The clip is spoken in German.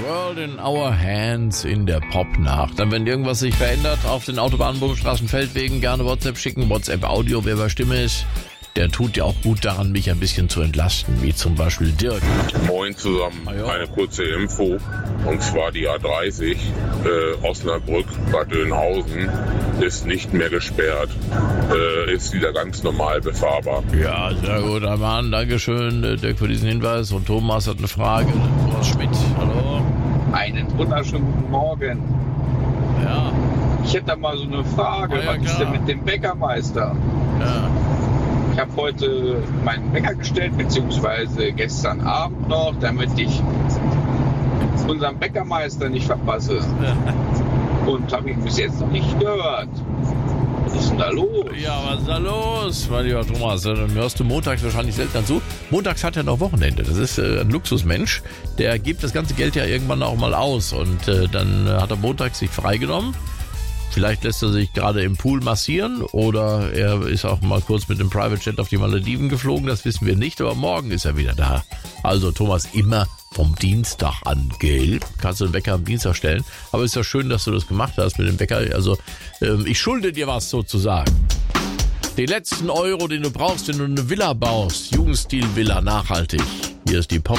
World in our hands in der Popnacht. Dann, wenn irgendwas sich verändert auf den Autobahnen, Bundesstraßen, Feldwegen, gerne WhatsApp schicken. WhatsApp-Audio, wer bei Stimme ist, der tut ja auch gut daran, mich ein bisschen zu entlasten, wie zum Beispiel Dirk. Moin zusammen, eine kurze Info, und zwar die A30 Osnabrück, Bad Oeynhausen ist nicht mehr gesperrt, ist wieder ganz normal befahrbar. Ja, sehr guter Mann, Dankeschön, Dirk, für diesen Hinweis. Und Thomas hat eine Frage. Thomas Schmidt, hallo. Einen wunderschönen guten Morgen. Ja. Ich hätte da mal so eine Frage, Ja, was ist denn mit dem Bäckermeister? Ja. Ich habe heute meinen Wecker gestellt, beziehungsweise gestern Abend noch, damit ich unseren Bäckermeister nicht verpasse. Und habe ihn bis jetzt noch nicht gehört. Was ist denn da los? Ja, was ist da los, mein lieber Thomas? Dann hörst du montags wahrscheinlich selten zu. Montags hat er noch Wochenende. Das ist ein Luxusmensch. Der gibt das ganze Geld ja irgendwann auch mal aus. Und dann hat er montags sich freigenommen. Vielleicht lässt er sich gerade im Pool massieren oder er ist auch mal kurz mit dem Private Jet auf die Malediven geflogen. Das wissen wir nicht, aber morgen ist er wieder da. Also Thomas, immer vom Dienstag an, gell? Kannst du den Wecker am Dienstag stellen. Aber ist ja schön, dass du das gemacht hast mit dem Wecker. Also ich schulde dir was sozusagen. Den letzten Euro, den du brauchst, wenn du eine Villa baust. Jugendstil-Villa, nachhaltig. Hier ist die Pop.